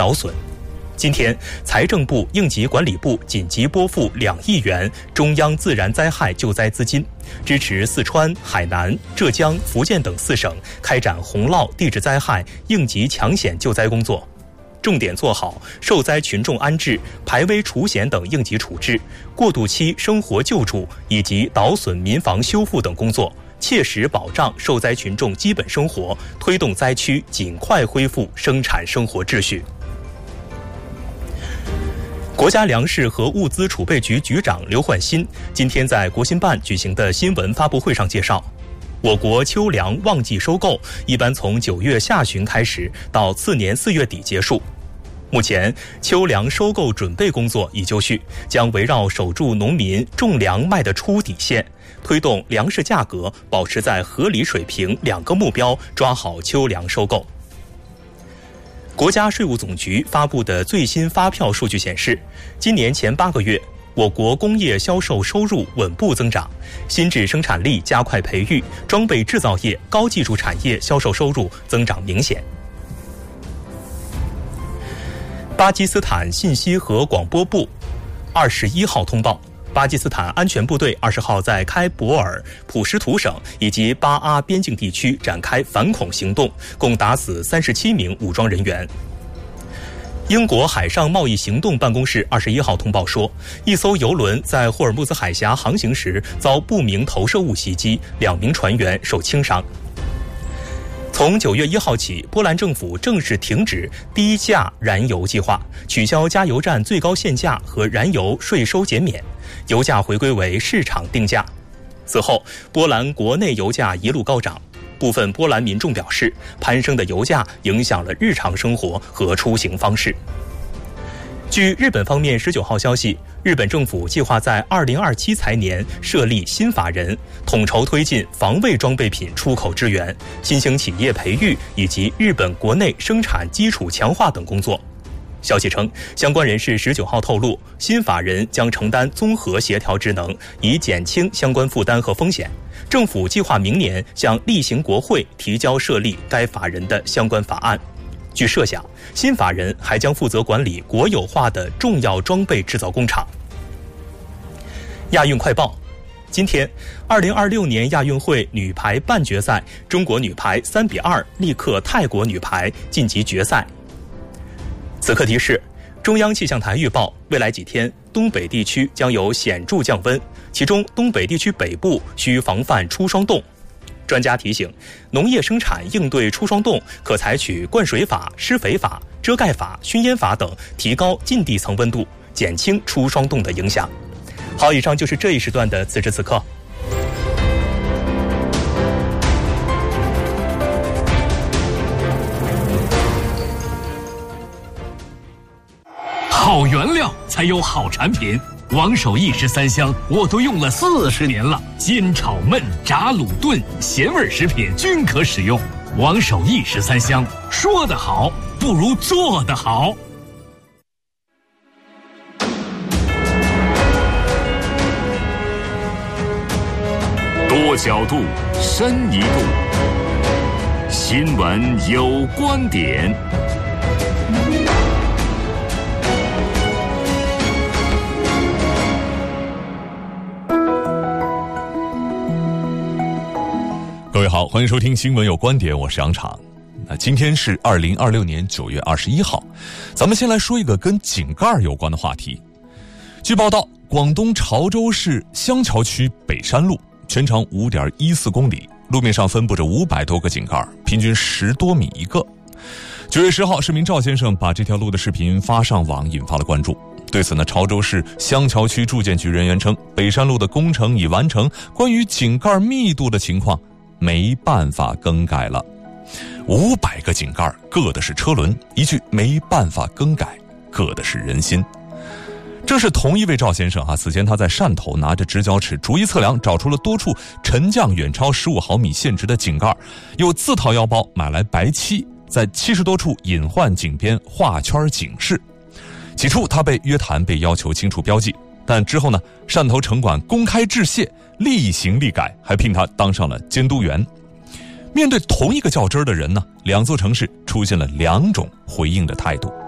劳损。今天，财政部、应急管理部紧急拨付2亿元中央自然灾害救灾资金，支持四川、海南、浙江、福建等4省开展洪涝、地质灾害应急抢险救灾工作，重点做好受灾群众安置、排危除险等应急处置、过渡期生活救助以及导损民房修复等工作，切实保障受灾群众基本生活，推动灾区尽快恢复生产生活秩序。国家粮食和物资储备局局长刘焕新今天在国新办举行的新闻发布会上介绍，我国秋粮旺季收购一般从9月下旬开始，到次年4月底结束。目前，秋粮收购准备工作已就绪，将围绕守住农民种粮卖得出底线，推动粮食价格保持在合理水平2个目标，抓好秋粮收购。国家税务总局发布的最新发票数据显示，今年前8个月，我国工业销售收入稳步增长，新质生产力加快培育，装备制造业、高技术产业销售收入增长明显。巴基斯坦信息和广播部21号通报，巴基斯坦安全部队20号在开伯尔、普什图省以及巴阿边境地区展开反恐行动，共打死37名武装人员。英国海上贸易行动办公室21号通报说，一艘油轮在霍尔木兹海峡航行时遭不明投射物袭击，2名船员受轻伤。从9月1号起，波兰政府正式停止低价燃油计划，取消加油站最高限价和燃油税收减免，油价回归为市场定价。此后，波兰国内油价一路高涨，部分波兰民众表示，攀升的油价影响了日常生活和出行方式。据日本方面19号消息，日本政府计划在2027财年设立新法人，统筹推进防卫装备品出口支援、新兴企业培育以及日本国内生产基础强化等工作。消息称，相关人士19号透露，新法人将承担综合协调职能，以减轻相关负担和风险。政府计划明年向例行国会提交设立该法人的相关法案。据设想，新法人还将负责管理国有化的重要装备制造工厂。亚运快报，今天，2026年亚运会女排半决赛，中国女排3-2力克泰国女排晋级决赛。此刻提示，中央气象台预报，未来几天东北地区将有显著降温，其中东北地区北部需防范初霜冻。专家提醒，农业生产应对初霜冻，可采取灌水法、施肥法、遮盖法、熏烟法等，提高近地层温度，减轻初霜冻的影响。好，以上就是这一时段的此时此刻。 好原料才有好产品。王守义13香我都用了40年了，煎炒焖炸卤炖咸味食品均可使用。王守义13香，说得好不如做得好。多角度，深一度，新闻有观点。 各位好，欢迎收听新闻有观点，我是杨昶。今天是2026年9月21号，咱们先来说一个跟井盖有关的话题。据报道，广东潮州市香桥区北山路全长5.14公里，路面上分布着500多个井盖，平均10多米一个。9月10号，市民赵先生把这条路的视频发上网，引发了关注。对此呢，潮州市香桥区住建局人员称，北山路的工程已完成，关于井盖密度的情况没办法更改了。500个井盖，硌的是车轮，一句没办法更改，硌的是人心。这是同一位赵先生此前他在汕头拿着直角尺逐一测量，找出了多处沉降远超15毫米限值的井盖，又自掏腰包买来白漆，在70多处隐患井边画圈警示。起初他被约谈，被要求清除标记，但之后呢，汕头城管公开致谢，厉行厉改，还聘他当上了监督员。面对同一个较真的人呢，两座城市出现了2种回应的态度。